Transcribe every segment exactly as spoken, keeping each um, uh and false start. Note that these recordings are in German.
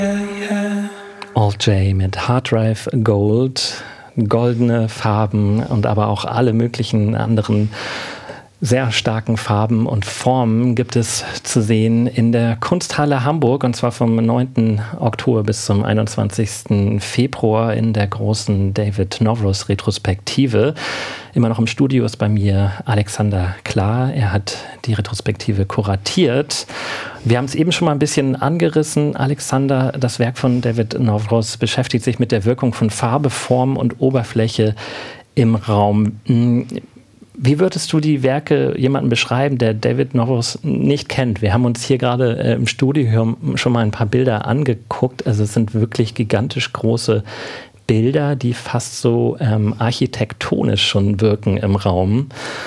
Alt-J mit Hard Drive Gold, goldene Farben und aber auch alle möglichen anderen sehr starken Farben und Formen gibt es zu sehen in der Kunsthalle Hamburg, und zwar vom neunten Oktober bis zum einundzwanzigsten Februar in der großen David Novros Retrospektive. Immer noch im Studio ist bei mir Alexander Klar. Er hat die Retrospektive kuratiert. Wir haben es eben schon mal ein bisschen angerissen. Alexander, das Werk von David Novros beschäftigt sich mit der Wirkung von Farbe, Form und Oberfläche im Raum. Wie würdest du die Werke jemandem beschreiben, der David Novros nicht kennt? Wir haben uns hier gerade äh, im Studio schon mal ein paar Bilder angeguckt. Also es sind wirklich gigantisch große Bilder, die fast so ähm, architektonisch schon wirken im Raum.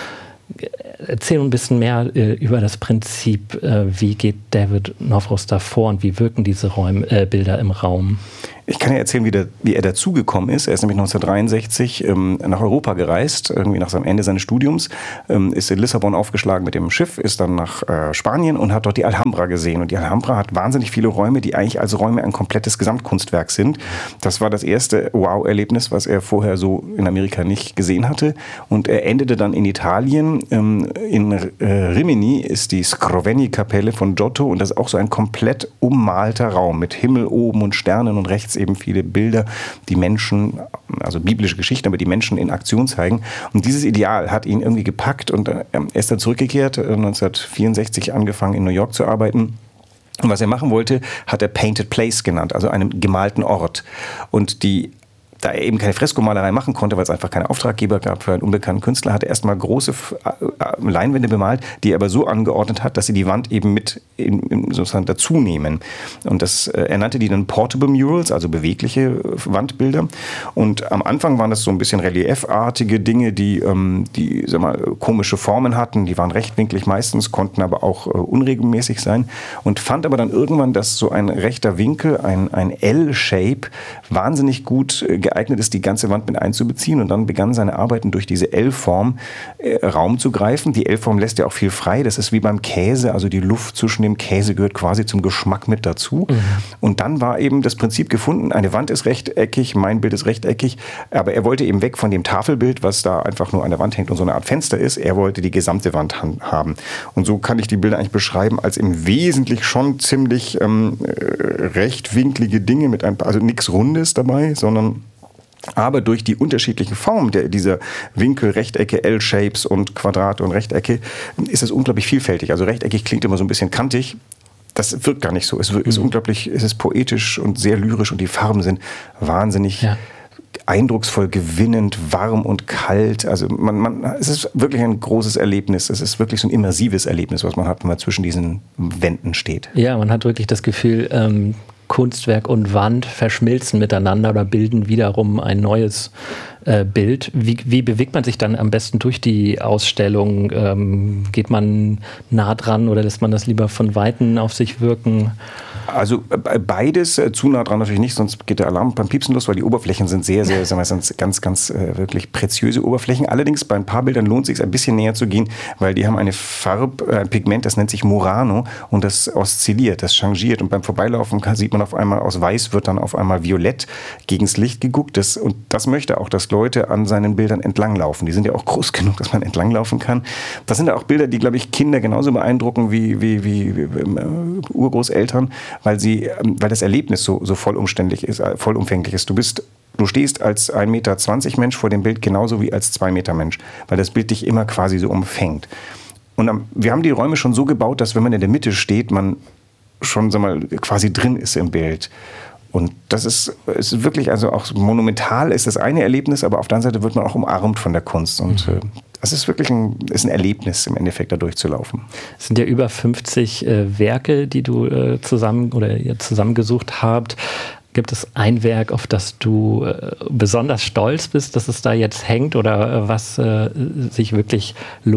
Erzähl ein bisschen mehr äh, über das Prinzip. Äh, wie geht David Novros da vor und wie wirken diese Räum, äh, Bilder im Raum? Ich kann ja erzählen, wie, der, wie er dazugekommen ist. Er ist nämlich neunzehnhundertdreiundsechzig ähm, nach Europa gereist, irgendwie nach seinem Ende seines Studiums, ähm, ist in Lissabon aufgeschlagen mit dem Schiff, ist dann nach äh, Spanien und hat dort die Alhambra gesehen. Und die Alhambra hat wahnsinnig viele Räume, die eigentlich als Räume ein komplettes Gesamtkunstwerk sind. Das war das erste Wow-Erlebnis, was er vorher so in Amerika nicht gesehen hatte. Und er endete dann in Italien. Ähm, in äh, Rimini ist die Scrovegni-Kapelle von Giotto und das ist auch so ein komplett ummalter Raum mit Himmel oben und Sternen und rechts eben viele Bilder, die Menschen, also biblische Geschichten, aber die Menschen in Aktion zeigen. Und dieses Ideal hat ihn irgendwie gepackt und er ist dann zurückgekehrt, neunzehnhundertvierundsechzig angefangen in New York zu arbeiten. Und was er machen wollte, hat er Painted Place genannt, also einen gemalten Ort. Und die Da er eben keine Freskomalerei machen konnte, weil es einfach keine Auftraggeber gab für einen unbekannten Künstler, hat er erstmal große Leinwände bemalt, die er aber so angeordnet hat, dass sie die Wand eben mit in, in sozusagen dazu nehmen. Und das, er nannte die dann Portable Murals, also bewegliche Wandbilder. Und am Anfang waren das so ein bisschen reliefartige Dinge, die, die sag mal, komische Formen hatten. Die waren rechtwinklig meistens, konnten aber auch unregelmäßig sein. Und fand aber dann irgendwann, dass so ein rechter Winkel, ein, ein L-Shape, wahnsinnig gut geeignet ist, die ganze Wand mit einzubeziehen, und dann begann seine Arbeiten durch diese L-Form äh, Raum zu greifen. Die L-Form lässt ja auch viel frei, das ist wie beim Käse, also die Luft zwischen dem Käse gehört quasi zum Geschmack mit dazu. Mhm. Und dann war eben das Prinzip gefunden, eine Wand ist rechteckig, mein Bild ist rechteckig, aber er wollte eben weg von dem Tafelbild, was da einfach nur an der Wand hängt und so eine Art Fenster ist, er wollte die gesamte Wand haben. Und so kann ich die Bilder eigentlich beschreiben als im Wesentlichen schon ziemlich ähm, rechtwinklige Dinge mit ein paar, also nichts Rundes dabei, sondern aber durch die unterschiedlichen Formen der, dieser Winkel, Rechtecke, L-Shapes und Quadrate und Rechtecke ist es unglaublich vielfältig. Also rechteckig klingt immer so ein bisschen kantig. Das wirkt gar nicht so. Es ist mhm. unglaublich, es ist poetisch und sehr lyrisch und die Farben sind wahnsinnig ja. eindrucksvoll, gewinnend, warm und kalt. Also man, man, es ist wirklich ein großes Erlebnis. Es ist wirklich so ein immersives Erlebnis, was man hat, wenn man zwischen diesen Wänden steht. Ja, man hat wirklich das Gefühl, ähm Kunstwerk und Wand verschmilzen miteinander oder bilden wiederum ein neues äh, Bild. Wie, wie bewegt man sich dann am besten durch die Ausstellung? Ähm, geht man nah dran oder lässt man das lieber von Weitem auf sich wirken? Also beides, zu nah dran natürlich nicht, sonst geht der Alarm beim Piepsen los, weil die Oberflächen sind sehr, sehr, sagen wir, sind ganz, ganz äh, wirklich preziöse Oberflächen. Allerdings bei ein paar Bildern lohnt es sich ein bisschen näher zu gehen, weil die haben eine Farbe, ein Pigment, das nennt sich Murano und das oszilliert, das changiert und beim Vorbeilaufen kann, sieht man auf einmal aus weiß wird dann auf einmal violett gegens Licht geguckt. Das, und das möchte auch, dass Leute an seinen Bildern entlanglaufen. Die sind ja auch groß genug, dass man entlanglaufen kann. Das sind ja auch Bilder, die, glaube ich, Kinder genauso beeindrucken wie, wie, wie, wie äh, Urgroßeltern, weil sie, weil das Erlebnis so, so vollumständlich ist, vollumfänglich ist. Du bist, du stehst als ein Meter zwanzig Mensch vor dem Bild genauso wie als zwei Meter Mensch, weil das Bild dich immer quasi so umfängt. Und am, wir haben die Räume schon so gebaut, dass wenn man in der Mitte steht, man schon, sag mal, quasi drin ist im Bild. Und das ist, ist wirklich, also auch monumental ist das eine Erlebnis, aber auf der anderen Seite wird man auch umarmt von der Kunst. Und mhm. äh, es ist wirklich ein, ist ein Erlebnis, im Endeffekt da durchzulaufen. Es sind ja über fünfzig äh, Werke, die du äh, zusammen oder ihr zusammengesucht habt. Gibt es ein Werk, auf das du äh, besonders stolz bist, dass es da jetzt hängt oder äh, was äh, sich wirklich lohnt,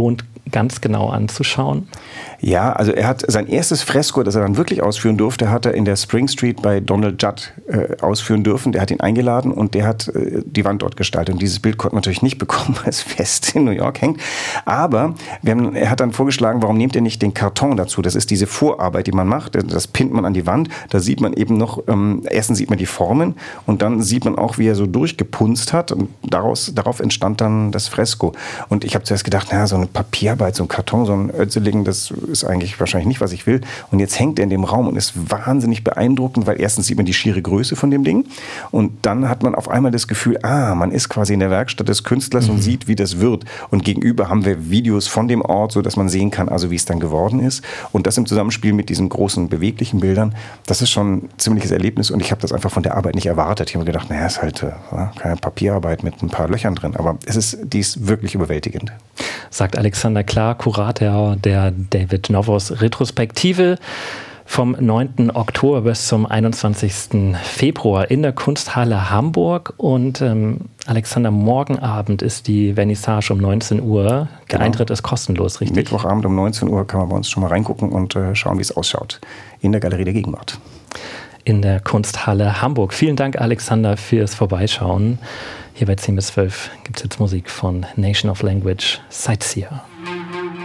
ganz genau anzuschauen? Ja, also er hat sein erstes Fresko, das er dann wirklich ausführen durfte, hat er in der Spring Street bei Donald Judd äh, ausführen dürfen. Der hat ihn eingeladen und der hat äh, die Wand dort gestaltet. Und dieses Bild konnte man natürlich nicht bekommen, weil es fest in New York hängt. Aber wir haben, er hat dann vorgeschlagen, warum nehmt ihr nicht den Karton dazu? Das ist diese Vorarbeit, die man macht. Das pinnt man an die Wand. Da sieht man eben noch, ähm, erstens sieht man die Formen und dann sieht man auch, wie er so durchgepunzt hat. Und daraus, darauf entstand dann das Fresko. Und ich habe zuerst gedacht, na, so eine Papierarbeit, so ein Karton, so ein Ötzeling, das ist eigentlich wahrscheinlich nicht, was ich will. Und jetzt hängt er in dem Raum und ist wahnsinnig beeindruckend, weil erstens sieht man die schiere Größe von dem Ding und dann hat man auf einmal das Gefühl, ah, man ist quasi in der Werkstatt des Künstlers mhm. und sieht, wie das wird. Und gegenüber haben wir Videos von dem Ort, sodass man sehen kann, also wie es dann geworden ist. Und das im Zusammenspiel mit diesen großen, beweglichen Bildern, das ist schon ein ziemliches Erlebnis und ich habe das einfach von der Arbeit nicht erwartet. Ich habe mir gedacht, naja, ist halt äh, keine Papierarbeit mit ein paar Löchern drin, aber es ist, die ist wirklich überwältigend. Sagt Alexander Klar, Kurator der David Novos Retrospektive vom neunten Oktober bis zum einundzwanzigsten Februar in der Kunsthalle Hamburg. Und ähm, Alexander, morgen Abend ist die Vernissage um neunzehn Uhr. Der genau. Eintritt ist kostenlos, richtig? Mittwochabend um neunzehn Uhr kann man bei uns schon mal reingucken und äh, schauen, wie es ausschaut. In der Galerie der Gegenwart. In der Kunsthalle Hamburg. Vielen Dank, Alexander, fürs Vorbeischauen. Hier bei zehn bis zwölf gibt es jetzt Musik von Nation of Language, Sightseer.